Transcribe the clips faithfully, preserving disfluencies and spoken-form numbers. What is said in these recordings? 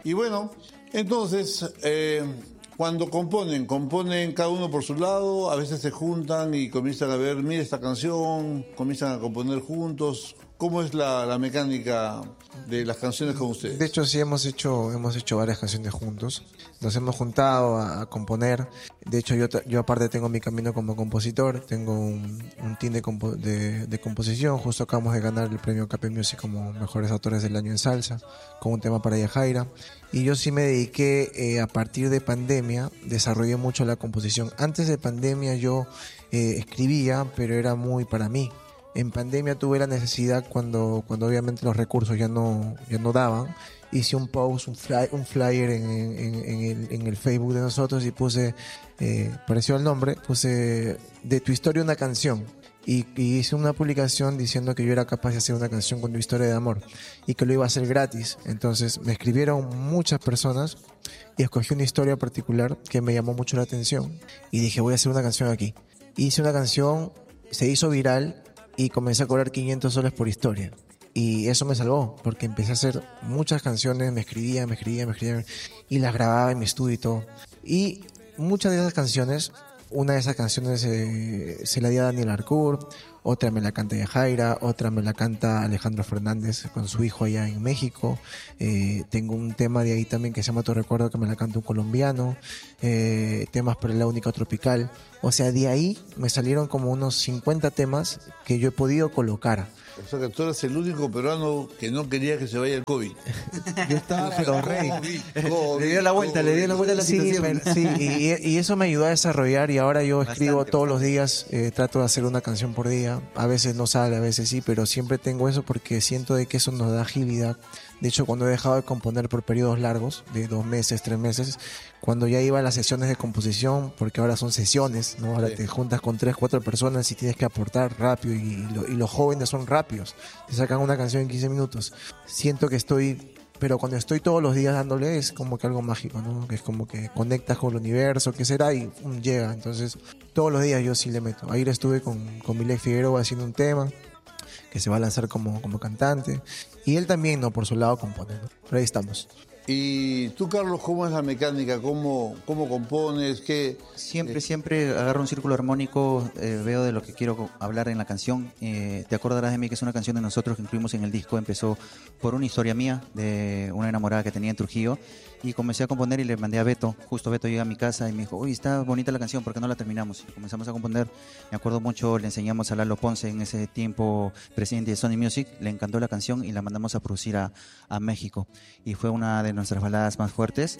Y bueno, entonces, eh, cuando componen, componen cada uno por su lado, a veces se juntan y comienzan a ver, mira esta canción, comienzan a componer juntos. ¿Cómo es la, la mecánica de las canciones con ustedes? De hecho, sí hemos hecho hemos hecho varias canciones juntos. Nos hemos juntado a, a componer. De hecho, yo yo aparte tengo mi camino como compositor. Tengo un, un team de, compo, de, de composición. Justo acabamos de ganar el premio K P Music como mejores autores del año en salsa, con un tema para Yajaira. Y yo sí me dediqué, eh, a partir de pandemia, desarrollé mucho la composición. Antes de pandemia yo eh, escribía, pero era muy para mí. En pandemia tuve la necesidad cuando, cuando obviamente los recursos ya no, ya no daban. Hice un post, un, fly, un flyer en, en, en, el, en el Facebook de nosotros y puse, eh, pareció el nombre, puse de tu historia una canción. Y, y hice una publicación diciendo que yo era capaz de hacer una canción con tu historia de amor y que lo iba a hacer gratis. Entonces me escribieron muchas personas y escogí una historia particular que me llamó mucho la atención y dije, voy a hacer una canción aquí. Hice una canción, se hizo viral y comencé a cobrar quinientos soles por historia. Y eso me salvó, porque empecé a hacer muchas canciones, me escribía, me escribía, me escribía, y las grababa en mi estudio y todo. Y muchas de esas canciones, una de esas canciones eh, se la di a Daniel Arcourt, otra me la canta Yajaira, otra me la canta Alejandro Fernández con su hijo allá en México. Eh, tengo un tema de ahí también que se llama Tu Recuerdo, que me la canta un colombiano. Eh, temas para la única tropical. O sea, de ahí me salieron como unos cincuenta temas que yo he podido colocar. O sea que tú eres el único peruano que no quería que se vaya el COVID. Yo estaba pero rey. Le dio la vuelta, le dio la vuelta a la Sí, situación. Sí, y, y eso me ayudó a desarrollar y ahora yo escribo bastante, todos bastante. los días, eh, trato de hacer una canción por día. A veces no sale, a veces sí, pero siempre tengo eso porque siento de que eso nos da agilidad. De hecho, cuando he dejado de componer por periodos largos, de dos meses, tres meses, cuando ya iba a las sesiones de composición, porque ahora son sesiones, ¿no? Ahora sí. Te juntas con tres, cuatro personas y tienes que aportar rápido y, y, lo, y los jóvenes son rápidos, te sacan una canción en quince minutos. Siento que estoy, pero cuando estoy todos los días dándole es como que algo mágico, ¿no? Que es como que conectas con el universo, ¿qué será? Y um, llega. Entonces, todos los días yo sí le meto. Ayer estuve con, con Milek Figueroa haciendo un tema que se va a lanzar como, como cantante. Y él también, ¿no? Por su lado compone, ¿no? Pero ahí estamos. Y tú, Carlos, ¿cómo es la mecánica? ¿Cómo, cómo compones? ¿Qué? Siempre, eh... siempre agarro un círculo armónico, eh, veo de lo que quiero hablar en la canción. Eh, te acordarás de mí, que es una canción de nosotros que incluimos en el disco. Empezó por una historia mía de una enamorada que tenía en Trujillo. Y comencé a componer y le mandé a Beto. Justo Beto llega a mi casa y me dijo, uy, está bonita la canción, ¿por qué no la terminamos? Y comenzamos a componer. Me acuerdo mucho, le enseñamos a Lalo Ponce, en ese tiempo presidente de Sony Music. Le encantó la canción y la mandamos a producir a, a México. Y fue una de nuestras baladas más fuertes.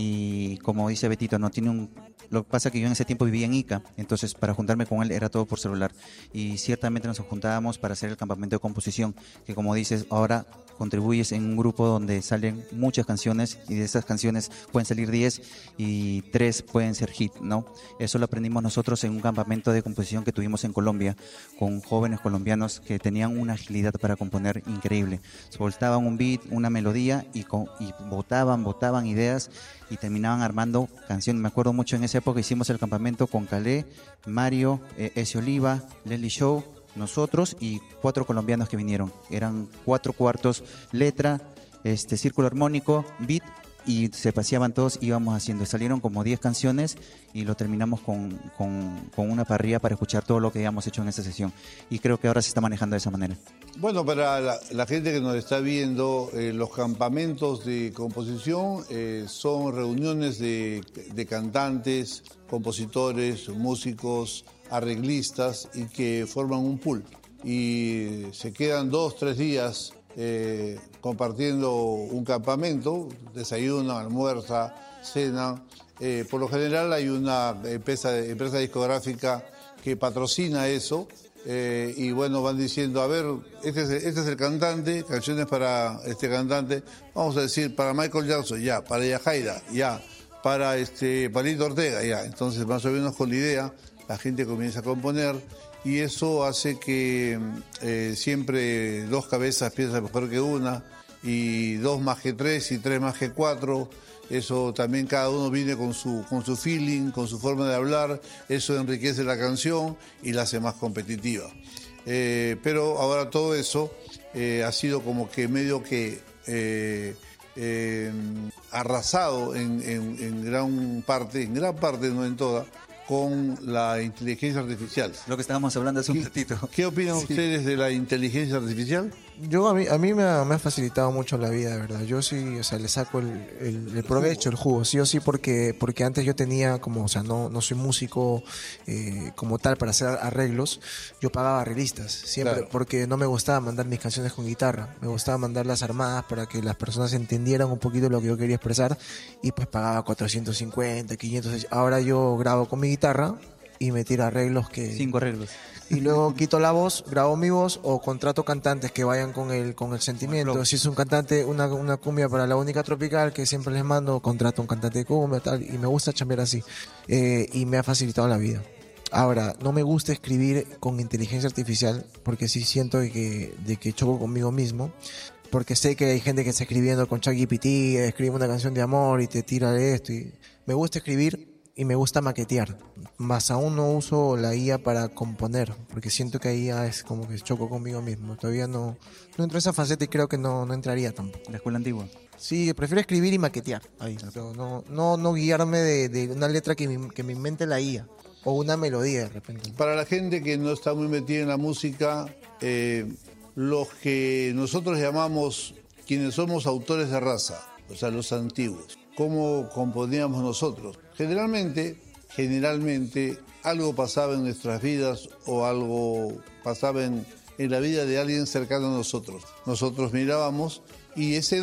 Y como dice Betito, no tiene un... Lo que pasa es que yo en ese tiempo vivía en Ica, entonces para juntarme con él era todo por celular. Y ciertamente nos juntábamos para hacer el campamento de composición, que como dices, ahora contribuyes en un grupo donde salen muchas canciones y de esas canciones pueden salir diez y tres pueden ser hit, ¿no? Eso lo aprendimos nosotros en un campamento de composición que tuvimos en Colombia con jóvenes colombianos que tenían una agilidad para componer increíble. Soltaban un beat, una melodía y, con, y botaban, botaban ideas y terminaban armando canciones. Me acuerdo mucho, en esa época hicimos el campamento con Calé, Mario, eh, Ese Oliva, Leslie Show, nosotros y cuatro colombianos que vinieron. Eran cuatro cuartos, letra, este círculo armónico, beat, y se paseaban todos, íbamos haciendo. Salieron como diez canciones y lo terminamos con, con, con una parrilla para escuchar todo lo que habíamos hecho en esa sesión. Y creo que ahora se está manejando de esa manera. Bueno, para la, la gente que nos está viendo, eh, los campamentos de composición eh, son reuniones de, de cantantes, compositores, músicos, arreglistas y que forman un pool. Y se quedan dos, tres días eh, compartiendo un campamento, desayunan, almuerzan, cenan. Eh, por lo general hay una empresa, empresa discográfica que patrocina eso. Eh, y bueno, van diciendo, a ver, este es, este es el cantante, canciones para este cantante, vamos a decir, para Michael Jackson, ya, para Yajaira, ya, para este Palito Ortega, ya. Entonces, más o menos con la idea, la gente comienza a componer y eso hace que eh, siempre dos cabezas piensan mejor que una y dos más que tres y tres más que cuatro. Eso también cada uno viene con su, con su feeling, con su forma de hablar, eso enriquece la canción y la hace más competitiva. Eh, pero ahora todo eso eh, ha sido como que medio que eh, eh, arrasado en, en, en gran parte, en gran parte, no en toda, con la inteligencia artificial. Lo que estábamos hablando hace un ¿Qué, ratito. ¿Qué opinan Sí. ustedes de la inteligencia artificial? Yo a mí, a mí me, ha, me ha facilitado mucho la vida, de verdad. Yo sí, o sea, le saco el, el, el provecho, el jugo, sí o sí, porque, porque antes yo tenía como, o sea, no, no soy músico eh, como tal para hacer arreglos. Yo pagaba arreglistas, siempre, Claro. porque no me gustaba mandar mis canciones con guitarra. Me gustaba mandarlas armadas para que las personas entendieran un poquito lo que yo quería expresar, y pues pagaba cuatrocientos cincuenta, quinientos. Ahora yo grabo con mi guitarra y me tiro arreglos que... Cinco arreglos. Y luego quito la voz, grabo mi voz o contrato cantantes que vayan con el con el sentimiento. Si es un cantante, una, una cumbia para la única tropical que siempre les mando, contrato un cantante de cumbia, tal, y me gusta chambear así. Eh, y me ha facilitado la vida. Ahora, no me gusta escribir con inteligencia artificial porque sí siento de que, de que choco conmigo mismo. Porque sé que hay gente que está escribiendo con ChatGPT, escribe una canción de amor y te tira de esto. Y me gusta escribir y me gusta maquetear. Más aún no uso la I A para componer, porque siento que ahí ya es como que choco conmigo mismo. Todavía no, no entro en esa faceta y creo que no, no entraría tampoco. La escuela antigua. Sí, prefiero escribir y maquetear. Ahí, pero no, no, no guiarme de, de una letra que me, que me invente la I A o una melodía de repente. Para la gente que no está muy metida en la música, eh, los que nosotros llamamos quienes somos autores de raza, o sea, los antiguos, ¿cómo componíamos nosotros? Generalmente, generalmente algo pasaba en nuestras vidas o algo pasaba en, en la vida de alguien cercano a nosotros. Nosotros mirábamos y ese